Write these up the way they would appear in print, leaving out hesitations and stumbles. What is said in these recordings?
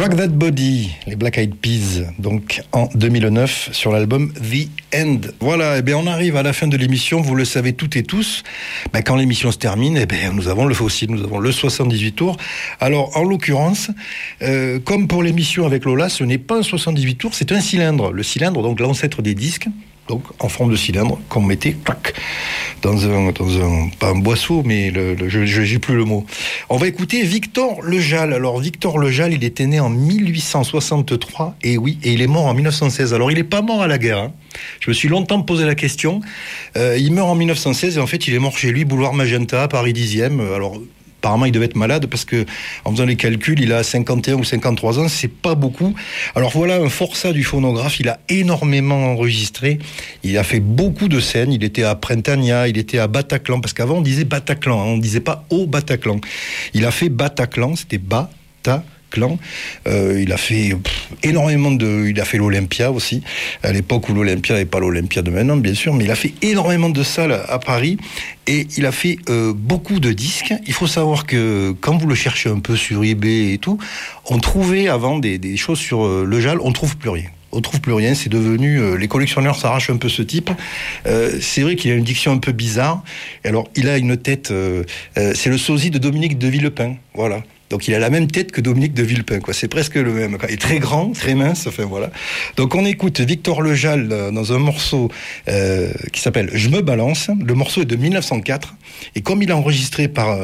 Rock That Body, les Black Eyed Peas, donc en 2009 sur l'album The End. Voilà, et bien on arrive à la fin de l'émission, vous le savez toutes et tous. Ben, quand l'émission se termine, et ben nous avons le fossile, nous avons le 78 tours. Alors en l'occurrence, comme pour l'émission avec Lola, ce n'est pas un 78 tours, c'est un cylindre. Le cylindre, donc l'ancêtre des disques. Donc en forme de cylindre qu'on mettait clac, dans un pas un boisseau, mais j'ai plus le mot. On va écouter Victor Lejal. Alors Victor Lejal, il était né en 1863 et oui, et il est mort en 1916. Alors il est pas mort à la guerre, hein. Je me suis longtemps posé la question. Il meurt en 1916 et en fait il est mort chez lui, boulevard Magenta, Paris 10e. Alors apparemment, il devait être malade parce que, en faisant les calculs, il a 51 ou 53 ans, c'est pas beaucoup. Alors voilà un forçat du phonographe, il a énormément enregistré, il a fait beaucoup de scènes, il était à Printania, il était à Bataclan, parce qu'avant on disait Bataclan, hein, on disait pas au Bataclan. Il a fait Bataclan, c'était Bataclan. Il a fait énormément il a fait l'Olympia aussi, à l'époque où l'Olympia n'est pas l'Olympia de maintenant, bien sûr, mais il a fait énormément de salles à Paris et il a fait beaucoup de disques. Il faut savoir que quand vous le cherchez un peu sur eBay et tout, on trouvait avant des choses sur Lejal, on trouve plus rien. On trouve plus rien, c'est devenu... les collectionneurs s'arrachent un peu ce type. C'est vrai qu'il a une diction un peu bizarre. Et alors, il a une tête... c'est le sosie de Dominique de Villepin, voilà. Donc il a la même tête que Dominique de Villepin, quoi. C'est presque le même. Il est très grand, très mince, enfin voilà. Donc on écoute Victor Lejal dans un morceau qui s'appelle Je me balance. Le morceau est de 1904. Et comme il a enregistré par...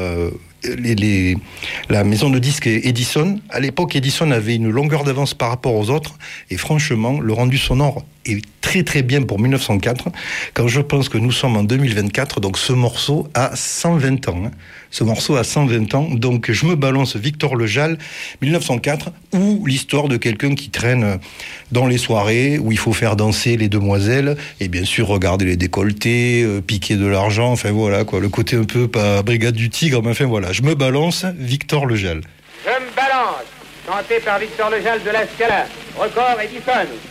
la maison de disques Edison. À l'époque, Edison avait une longueur d'avance par rapport aux autres. Et franchement, le rendu sonore est très très bien pour 1904. Quand je pense que nous sommes en 2024, donc ce morceau a 120 ans. Hein. Ce morceau a 120 ans. Donc je me balance Victor Lejal, 1904, ou l'histoire de quelqu'un qui traîne dans les soirées où il faut faire danser les demoiselles et bien sûr regarder les décolletés, piquer de l'argent. Enfin voilà quoi, le côté un peu pas Brigade du Tigre, mais enfin voilà. Je me balance, Victor Lejal. Je me balance, chanté par Victor Lejal de la Scala, record Edison.